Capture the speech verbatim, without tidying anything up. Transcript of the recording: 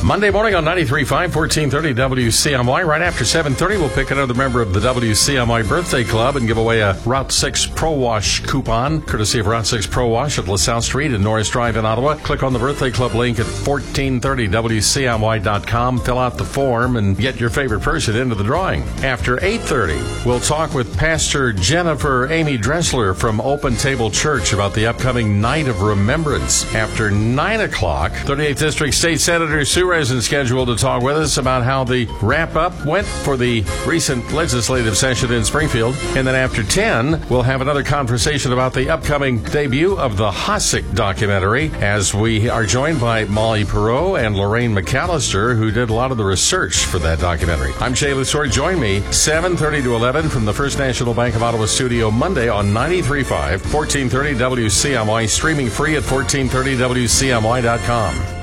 Monday morning on ninety-three point five, fourteen thirty W C M Y. Right after seven thirty, we'll pick another member of the W C M Y Birthday Club and give away a Route six Pro Wash coupon, courtesy of Route six Pro Wash at LaSalle Street and Norris Drive in Ottawa. Click on the Birthday Club link at fourteen thirty W C M Y dot com. Fill out the form and get your favorite person into the drawing. After eight thirty, we'll talk with Pastor Jennifer Amy Dressler from Open Table Church about the upcoming Night of Remembrance. After nine o'clock, thirty-eighth District State Senator Sue Rezin scheduled to talk with us about how the wrap-up went for the recent legislative session in Springfield. And then after ten, we'll have another conversation about the upcoming debut of the Hossack documentary, as we are joined by Molly Perot and Lorraine McAllister, who did a lot of the research for that documentary. I'm Jay Lusor. Join me seven thirty to eleven from the First National Bank of Ottawa studio Monday on ninety-three point five, fourteen thirty W C M Y, streaming free at fourteen thirty W C M Y dot com.